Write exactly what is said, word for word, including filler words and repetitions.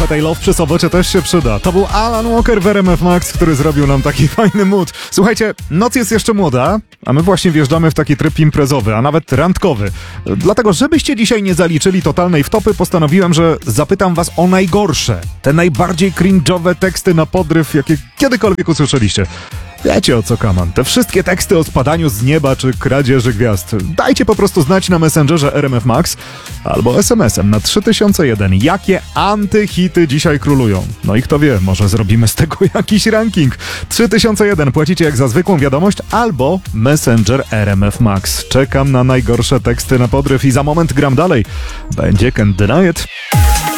tej Love przy sobocie też się przyda. To był Alan Walker w R M F Max, który zrobił nam taki fajny mood. Słuchajcie, noc jest jeszcze młoda, a my właśnie wjeżdżamy w taki tryb imprezowy, a nawet randkowy. Dlatego, żebyście dzisiaj nie zaliczyli totalnej wtopy, postanowiłem, że zapytam was o najgorsze, te najbardziej cringe'owe teksty na podryw, jakie kiedykolwiek usłyszeliście. Wiecie o co kaman. Te wszystkie teksty o spadaniu z nieba czy kradzieży gwiazd. Dajcie po prostu znać na Messengerze R M F Max albo es em esem na trzy tysiące jeden. Jakie antyhity dzisiaj królują? No i kto wie, może zrobimy z tego jakiś ranking. trzy tysiące jeden płacicie jak za zwykłą wiadomość albo Messenger R M F Max. Czekam na najgorsze teksty na podryw i za moment gram dalej. Będzie Can't Deny It.